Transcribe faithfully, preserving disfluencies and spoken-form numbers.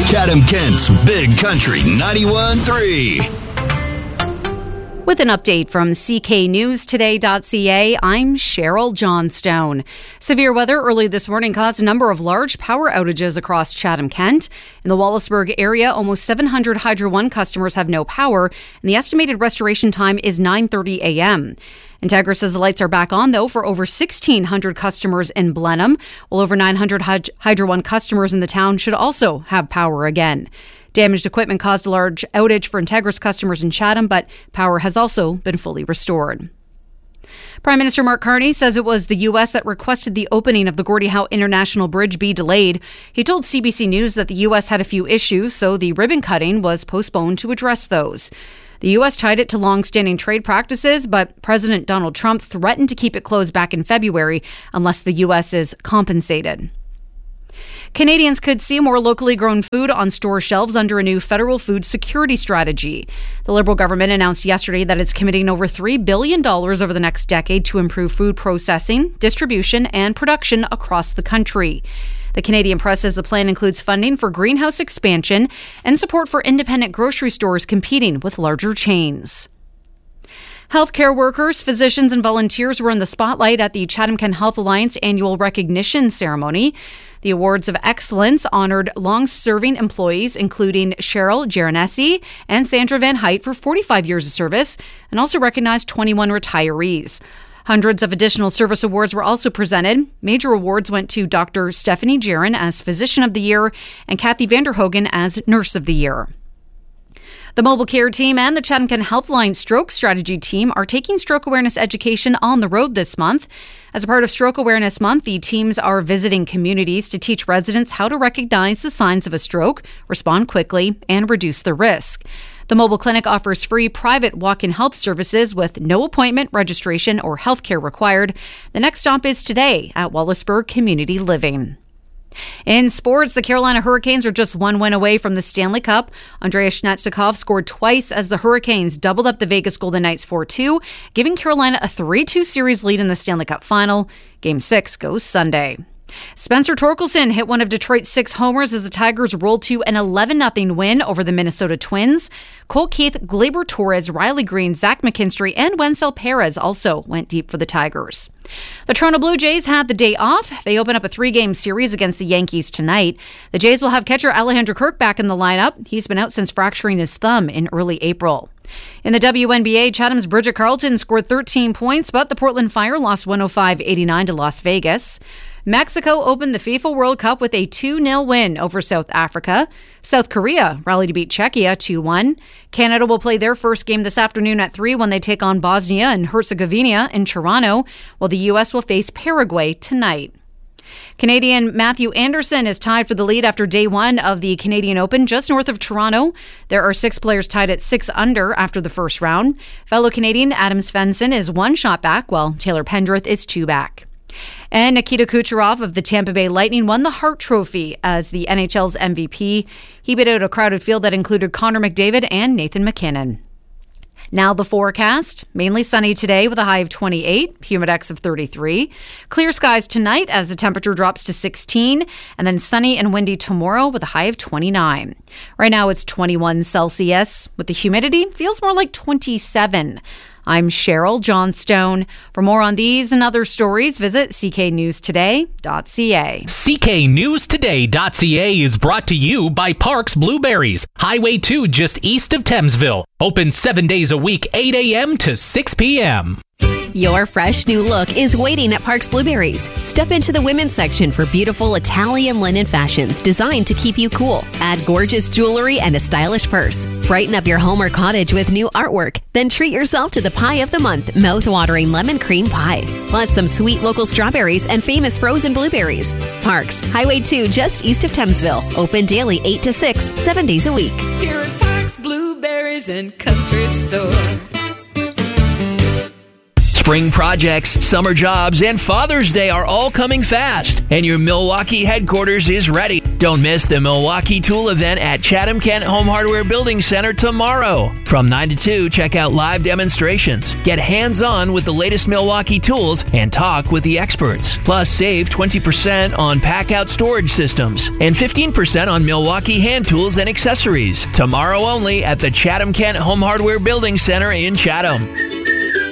Chatham-Kent's Big Country ninety-one point three. With an update from C K News Today dot C A, I'm Cheryl Johnstone. Severe weather early this morning caused a number of large power outages across Chatham-Kent. In the Wallaceburg area, almost seven hundred Hydro One customers have no power, and the estimated restoration time is nine thirty a.m. Integra says the lights are back on, though, for over sixteen hundred customers in Blenheim, while over nine hundred Hydro One customers in the town should also have power again. Damaged equipment caused a large outage for Integra's customers in Chatham, but power has also been fully restored. Prime Minister Mark Carney says it was the U S that requested the opening of the Gordie Howe International Bridge be delayed. He told C B C News that the U S had a few issues, so the ribbon cutting was postponed to address those. The U S tied it to long-standing trade practices, but President Donald Trump threatened to keep it closed back in February unless the U S is compensated. Canadians could see more locally grown food on store shelves under a new federal food security strategy. The Liberal government announced yesterday that it's committing over three billion dollars over the next decade to improve food processing, distribution, and production across the country. The Canadian Press says the plan includes funding for greenhouse expansion and support for independent grocery stores competing with larger chains. Healthcare workers, physicians, and volunteers were in the spotlight at the Chatham-Kent Health Alliance annual recognition ceremony. The Awards of Excellence honored long-serving employees, including Cheryl Geronesi and Sandra Van Height for forty-five years of service, and also recognized twenty-one retirees. Hundreds of additional service awards were also presented. Major awards went to Doctor Stephanie Jaron as Physician of the Year and Kathy Vanderhogen as Nurse of the Year. The Mobile Care Team and the Chatham-Kent Healthline Stroke Strategy Team are taking stroke awareness education on the road this month. As a part of Stroke Awareness Month, the teams are visiting communities to teach residents how to recognize the signs of a stroke, respond quickly, and reduce the risk. The mobile clinic offers free private walk-in health services with no appointment, registration, or health care required. The next stop is today at Wallaceburg Community Living. In sports, the Carolina Hurricanes are just one win away from the Stanley Cup. Andreas Schnetznikov scored twice as the Hurricanes doubled up the Vegas Golden Knights four two, giving Carolina a three two series lead in the Stanley Cup final. Game six goes Sunday. Spencer Torkelson hit one of Detroit's six homers as the Tigers rolled to an eleven nothing win over the Minnesota Twins. Cole Keith, Gleyber Torres, Riley Green, Zach McKinstry, and Wencel Perez also went deep for the Tigers. The Toronto Blue Jays had the day off. They open up a three-game series against the Yankees tonight. The Jays will have catcher Alejandro Kirk back in the lineup. He's been out since fracturing his thumb in early April. In the W N B A, Chatham's Bridget Carlton scored thirteen points, but the Portland Fire lost one oh five eighty-nine to Las Vegas. Mexico opened the FIFA World Cup with a two nil win over South Africa. South Korea rallied to beat Czechia two one. Canada will play their first game this afternoon at three when they take on Bosnia and Herzegovina in Toronto, while the U S will face Paraguay tonight. Canadian Matthew Anderson is tied for the lead after day one of the Canadian Open just north of Toronto. There are six players tied at six under after the first round. Fellow Canadian Adam Svensson is one shot back, while Taylor Pendrith is two back. And Nikita Kucherov of the Tampa Bay Lightning won the Hart Trophy as the N H L's M V P. He beat out a crowded field that included Connor McDavid and Nathan MacKinnon. Now the forecast. Mainly sunny today with a high of twenty-eight, humidex of thirty-three. Clear skies tonight as the temperature drops to sixteen, and then sunny and windy tomorrow with a high of twenty-nine. Right now it's twenty-one Celsius. With the humidity, feels more like twenty-seven. I'm Cheryl Johnstone. For more on these and other stories, visit C K News Today dot C A. C K News Today dot C A is brought to you by Parks Blueberries, Highway two just east of Thamesville. Open seven days a week, eight a.m. to six p.m. Your fresh new look is waiting at Parks Blueberries. Step into the women's section for beautiful Italian linen fashions designed to keep you cool. Add gorgeous jewelry and a stylish purse. Brighten up your home or cottage with new artwork. Then treat yourself to the pie of the month, mouth-watering lemon cream pie. Plus some sweet local strawberries and famous frozen blueberries. Parks, Highway two just east of Thamesville. Open daily eight to six, seven days a week. Here at Parks Blueberries and Country Store. Spring projects, summer jobs, and Father's Day are all coming fast, and your Milwaukee headquarters is ready. Don't miss the Milwaukee Tool event at Chatham-Kent Home Hardware Building Center tomorrow. From nine to two, check out live demonstrations, get hands-on with the latest Milwaukee tools, and talk with the experts. Plus, save twenty percent on pack-out storage systems and fifteen percent on Milwaukee hand tools and accessories. Tomorrow only at the Chatham-Kent Home Hardware Building Center in Chatham.